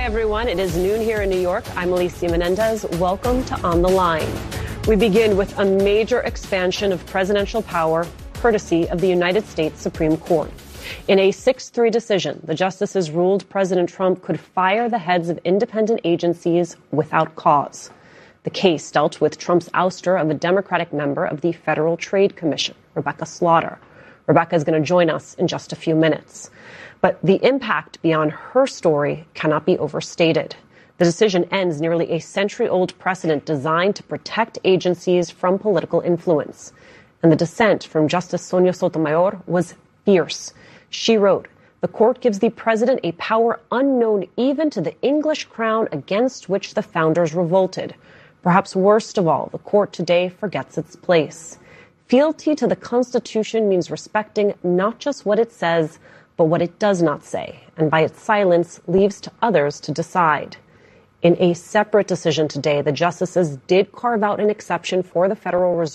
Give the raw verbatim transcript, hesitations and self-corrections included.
everyone. It is noon here in New York. I'm Alicia Menendez. Welcome to On the Line. We begin with a major expansion of presidential power, courtesy of the United States Supreme Court. In a six three decision, the justices ruled President Trump could fire the heads of independent agencies without cause. The case dealt with Trump's ouster of a Democratic member of the Federal Trade Commission, Rebecca Slaughter. Rebecca is going to join us in just a few minutes. But the impact beyond her story cannot be overstated. The decision ends nearly a century-old precedent designed to protect agencies from political influence. And the dissent from Justice Sonia Sotomayor was fierce. She wrote, "The court gives the president a power unknown even to the English crown against which the founders revolted. Perhaps worst of all, the court today forgets its place. Fealty to the Constitution means respecting not just what it says, but what it does not say, and by its silence leaves to others to decide." In a separate decision today, the justices did carve out an exception for the Federal Reserve